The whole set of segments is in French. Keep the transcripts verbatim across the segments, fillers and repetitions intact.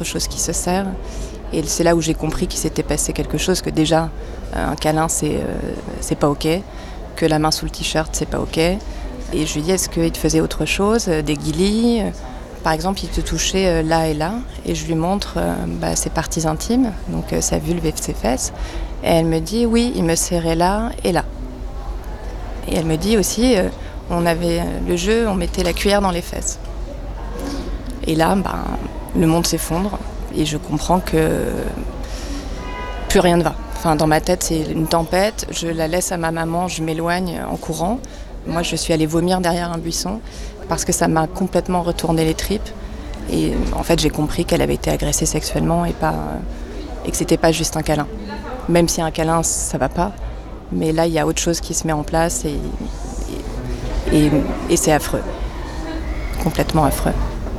autre chose qui se serre. Et c'est là où j'ai compris qu'il s'était passé quelque chose, que déjà, un câlin, c'est, euh, c'est pas OK, que la main sous le t-shirt, c'est pas OK. Et je lui dis, est-ce qu'il te faisait autre chose, des guilis? Par exemple, il te touchait là et là, et je lui montre euh, bah, ses parties intimes, donc euh, sa vulve et ses fesses. Et elle me dit, oui, il me serrait là et là. Et elle me dit aussi, euh, on avait le jeu, on mettait la cuillère dans les fesses. Et là, bah, le monde s'effondre, et je comprends que plus rien ne va. Enfin, dans ma tête, c'est une tempête, je la laisse à ma maman, je m'éloigne en courant. Moi, je suis allée vomir derrière un buisson, parce que ça m'a complètement retourné les tripes. Et en fait, j'ai compris qu'elle avait été agressée sexuellement et, pas, et que c'était pas juste un câlin. Même si un câlin, ça va pas. Mais là, il y a autre chose qui se met en place et, et, et, et c'est affreux. Complètement affreux.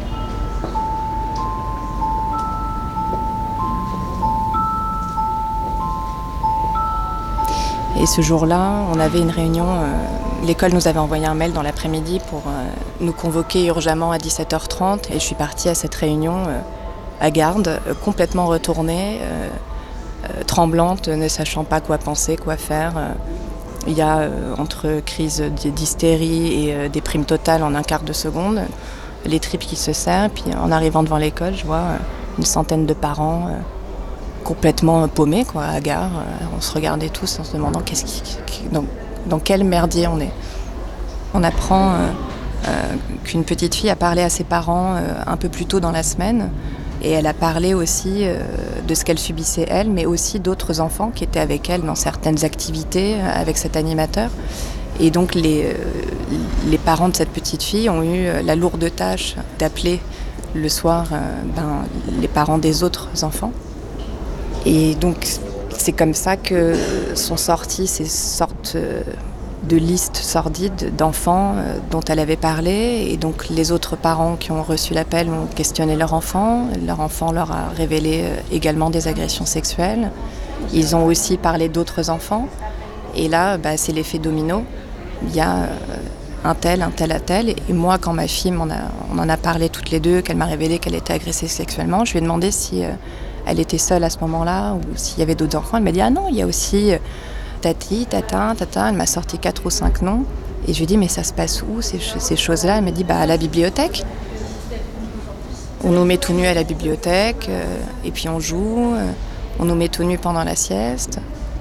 Et ce jour-là, on avait une réunion. Euh, l'école nous avait envoyé un mail dans l'après-midi pour euh, nous convoquer urgemment à dix-sept heures trente. Et je suis partie à cette réunion euh, à Garde, euh, complètement retournée, euh, euh, tremblante, ne sachant pas quoi penser, quoi faire. Euh, il y a euh, entre crise d'hystérie et euh, déprime totale en un quart de seconde, les tripes qui se serrent. Puis en arrivant devant l'école, je vois euh, une centaine de parents. Euh, complètement paumés quoi, à Gare. On se regardait tous en se demandant qu'est-ce qui, qui, dans, dans quel merdier on est. On apprend euh, euh, qu'une petite fille a parlé à ses parents euh, un peu plus tôt dans la semaine, et elle a parlé aussi euh, de ce qu'elle subissait elle, mais aussi d'autres enfants qui étaient avec elle dans certaines activités euh, avec cet animateur. Et donc les, euh, les parents de cette petite fille ont eu la lourde tâche d'appeler le soir euh, ben, les parents des autres enfants. Et donc, c'est comme ça que sont sorties ces sortes de listes sordides d'enfants dont elle avait parlé. Et donc, les autres parents qui ont reçu l'appel ont questionné leur enfant. Leur enfant leur a révélé également des agressions sexuelles. Ils ont aussi parlé d'autres enfants. Et là, bah, c'est l'effet domino. Il y a un tel, un tel, un tel. Et moi, quand ma fille m'en a, on en a parlé toutes les deux, qu'elle m'a révélé qu'elle était agressée sexuellement, je lui ai demandé si... elle était seule à ce moment-là, ou s'il y avait d'autres enfants. Elle m'a dit « Ah non, il y a aussi tati, tata, tata ». Elle m'a sorti quatre ou cinq noms. Et je lui ai dit « Mais ça se passe où, ces, ces choses-là ?» Elle m'a dit bah, « À la bibliothèque. On nous met tout nus à la bibliothèque, euh, et puis on joue. Euh, on nous met tout nus pendant la sieste. »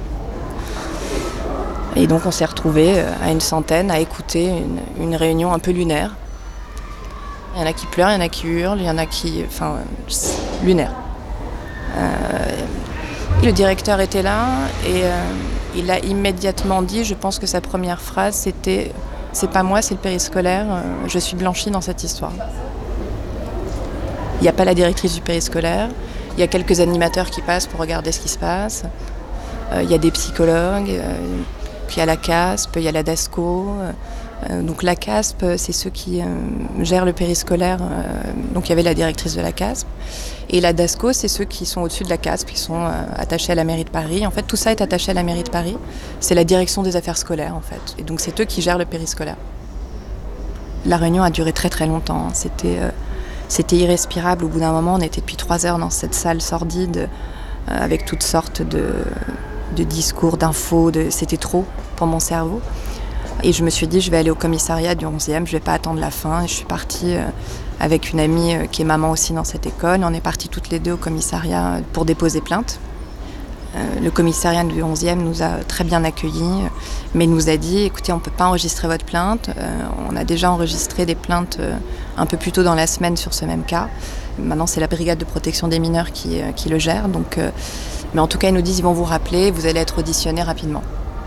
Et donc on s'est retrouvés à une centaine à écouter une, une réunion un peu lunaire. Il y en a qui pleurent, il y en a qui hurlent, il y en a qui... Enfin, lunaire. Euh, le directeur était là et euh, il a immédiatement dit, je pense que sa première phrase c'était « C'est pas moi, c'est le périscolaire, euh, je suis blanchie dans cette histoire ». Il n'y a pas la directrice du périscolaire, il y a quelques animateurs qui passent pour regarder ce qui se passe, euh, il y a des psychologues, euh, puis il y a la C A S P, il y a la DASCO. Euh, donc la C A S P, c'est ceux qui euh, gèrent le périscolaire, euh, donc il y avait la directrice de la C A S P. Et la DASCO, c'est ceux qui sont au-dessus de la C A S P, qui sont euh, attachés à la mairie de Paris. En fait, tout ça est attaché à la mairie de Paris. C'est la direction des affaires scolaires, en fait. Et donc, c'est eux qui gèrent le périscolaire. La réunion a duré très très longtemps. Hein. C'était, euh, c'était irrespirable. Au bout d'un moment, on était depuis trois heures dans cette salle sordide, euh, avec toutes sortes de, de discours, d'infos. De... C'était trop pour mon cerveau. Et je me suis dit, je vais aller au commissariat du onzième, je ne vais pas attendre la fin. Et je suis partie euh, avec une amie euh, qui est maman aussi dans cette école. On est parties toutes les deux au commissariat pour déposer plainte. Euh, le commissariat du onzième nous a très bien accueillis, mais nous a dit, écoutez, on ne peut pas enregistrer votre plainte. Euh, on a déjà enregistré des plaintes euh, un peu plus tôt dans la semaine sur ce même cas. Maintenant, c'est la brigade de protection des mineurs qui, euh, qui le gère. Donc, euh, mais en tout cas, ils nous disent, ils vont vous rappeler, vous allez être auditionné rapidement.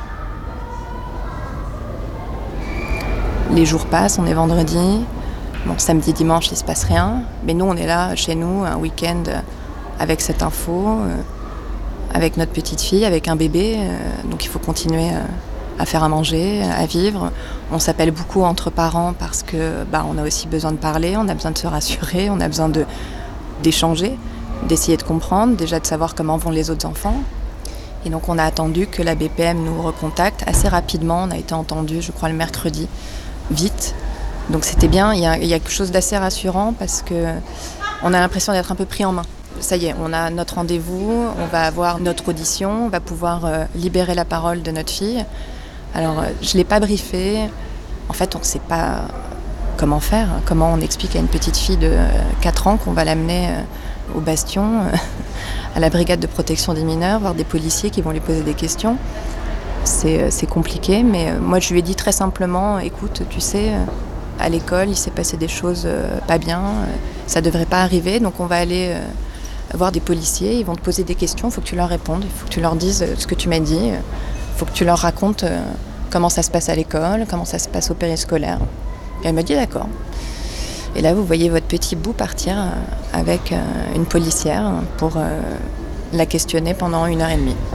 Les jours passent, on est vendredi. Bon, samedi, dimanche, il ne se passe rien. Mais nous, on est là, chez nous, un week-end, avec cette info, euh, avec notre petite fille, avec un bébé. Euh, donc il faut continuer euh, à faire à manger, à vivre. On s'appelle beaucoup entre parents parce que bah, on a aussi besoin de parler, on a besoin de se rassurer, on a besoin de, d'échanger, d'essayer de comprendre, déjà de savoir comment vont les autres enfants. Et donc on a attendu que la B P M nous recontacte. Assez rapidement, on a été entendu, je crois, le mercredi. Vite. Donc c'était bien, il y a, il y a quelque chose d'assez rassurant parce qu'on a l'impression d'être un peu pris en main. ça y est, on a notre rendez-vous, on va avoir notre audition, on va pouvoir euh, libérer la parole de notre fille. Alors, euh, je ne l'ai pas briefée. En fait, on ne sait pas comment faire, comment on explique à une petite fille de euh, quatre ans qu'on va l'amener euh, au bastion, euh, à la brigade de protection des mineurs, voir des policiers qui vont lui poser des questions. C'est, euh, c'est compliqué, mais euh, moi, je lui ai dit très simplement, écoute, tu sais, euh, à l'école, il s'est passé des choses euh, pas bien, euh, ça ne devrait pas arriver, donc on va aller... Euh, voir des policiers, ils vont te poser des questions, il faut que tu leur répondes, il faut que tu leur dises ce que tu m'as dit, il faut que tu leur racontes comment ça se passe à l'école, comment ça se passe au périscolaire. Et elle m'a dit d'accord. Et là, vous voyez votre petit bout partir avec une policière pour la questionner pendant une heure et demie.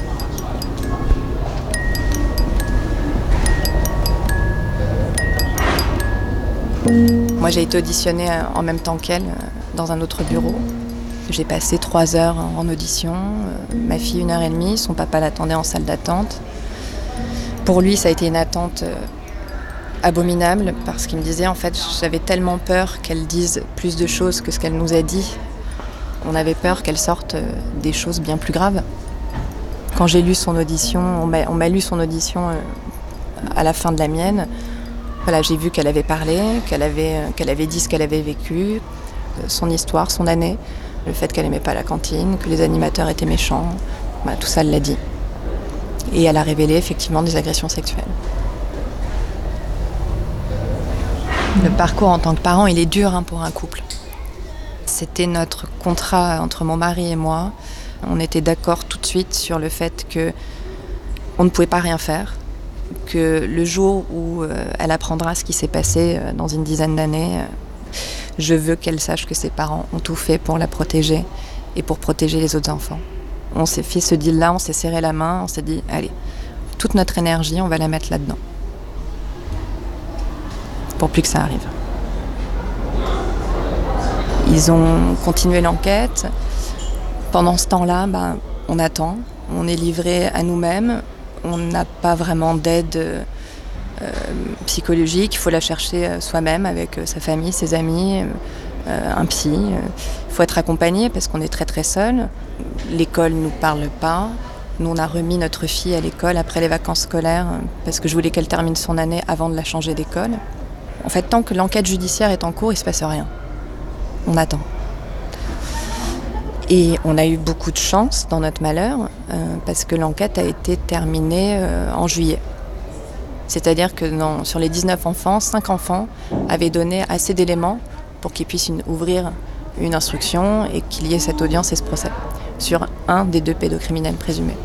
Moi, j'ai été auditionnée en même temps qu'elle dans un autre bureau. J'ai passé trois heures en audition, euh, ma fille une heure et demie, son papa l'attendait en salle d'attente. Pour lui, ça a été une attente euh, abominable parce qu'il me disait en fait j'avais tellement peur qu'elle dise plus de choses que ce qu'elle nous a dit. On avait peur qu'elle sorte euh, des choses bien plus graves. Quand j'ai lu son audition, on m'a, on m'a lu son audition euh, à la fin de la mienne. Voilà, j'ai vu qu'elle avait parlé, qu'elle avait, euh, qu'elle avait dit ce qu'elle avait vécu, euh, son histoire, son année. Le fait qu'elle n'aimait pas la cantine, que les animateurs étaient méchants, bah, tout ça, elle l'a dit. Et elle a révélé effectivement des agressions sexuelles. Le parcours en tant que parent, il est dur hein, pour un couple. C'était notre contrat entre mon mari et moi. On était d'accord tout de suite sur le fait qu'on ne pouvait pas rien faire, que le jour où euh, elle apprendra ce qui s'est passé euh, dans une dizaine d'années, euh, je veux qu'elle sache que ses parents ont tout fait pour la protéger et pour protéger les autres enfants. On s'est fait ce deal-là, on s'est serré la main, on s'est dit, allez, toute notre énergie, on va la mettre là-dedans. Pour plus que ça arrive. Ils ont continué l'enquête. Pendant ce temps-là, ben, on attend, on est livré à nous-mêmes. On n'a pas vraiment d'aide euh, psychologique, il faut la chercher euh, soi-même avec euh, sa famille, ses amis, euh, un psy. Il euh, faut être accompagné parce qu'on est très très seul. L'école ne nous parle pas. Nous, on a remis notre fille à l'école après les vacances scolaires euh, parce que je voulais qu'elle termine son année avant de la changer d'école. En fait, tant que l'enquête judiciaire est en cours, il ne se passe rien. On attend. Et on a eu beaucoup de chance dans notre malheur euh, parce que l'enquête a été terminée euh, en juillet. C'est-à-dire que dans, sur les dix-neuf enfants, cinq enfants avaient donné assez d'éléments pour qu'ils puissent une, ouvrir une instruction et qu'il y ait cette audience et ce procès sur un des deux pédocriminels présumés.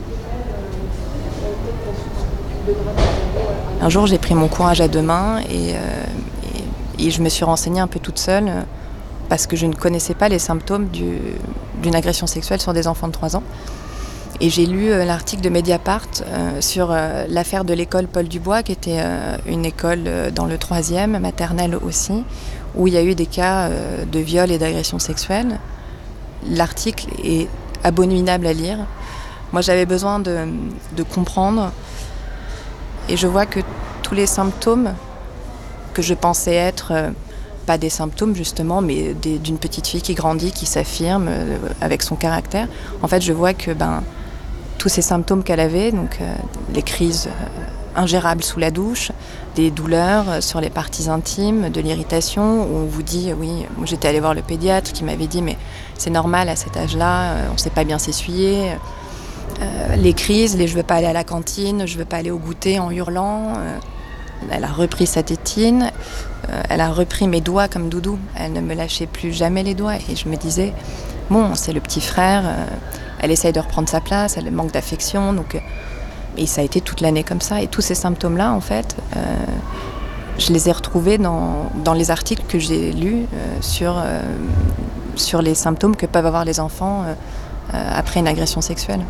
Un jour, j'ai pris mon courage à deux mains et, euh, et, et je me suis renseignée un peu toute seule euh, parce que je ne connaissais pas les symptômes du, d'une agression sexuelle sur des enfants de trois ans. Et j'ai lu euh, l'article de Mediapart euh, sur euh, l'affaire de l'école Paul Dubois, qui était euh, une école euh, dans le troisième, maternelle aussi, où il y a eu des cas euh, de viol et d'agression sexuelle. L'article est abominable à lire. Moi, j'avais besoin de, de comprendre. Et je vois que tous les symptômes que je pensais être, euh, pas des symptômes justement, mais des, d'une petite fille qui grandit, qui s'affirme euh, avec son caractère, en fait, je vois que ben, tous ces symptômes qu'elle avait, donc euh, les crises euh, ingérables sous la douche, des douleurs euh, sur les parties intimes, de l'irritation, où on vous dit, oui, moi j'étais allée voir le pédiatre qui m'avait dit, mais c'est normal à cet âge-là, euh, on ne sait pas bien s'essuyer. Euh, les crises, les je veux pas aller à la cantine, je veux pas aller au goûter en hurlant. Euh, elle a repris sa tétine, euh, elle a repris mes doigts comme doudou. Elle ne me lâchait plus jamais les doigts et je me disais, bon, c'est le petit frère, euh, elle essaye de reprendre sa place, elle manque d'affection, donc euh, et ça a été toute l'année comme ça. Et tous ces symptômes-là, en fait, euh, je les ai retrouvés dans, dans les articles que j'ai lus euh, sur, euh, sur les symptômes que peuvent avoir les enfants euh, euh, après une agression sexuelle.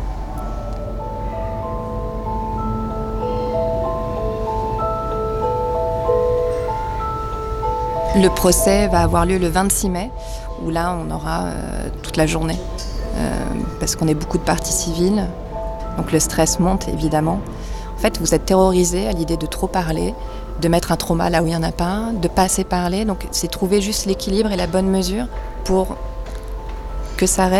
Le procès va avoir lieu le vingt-six mai, où là, on aura euh, toute la journée, euh, parce qu'on est beaucoup de parties civiles, donc le stress monte, évidemment. En fait, vous êtes terrorisé à l'idée de trop parler, de mettre un trauma là où il n'y en a pas, de pas assez parler, donc c'est trouver juste l'équilibre et la bonne mesure pour que ça reste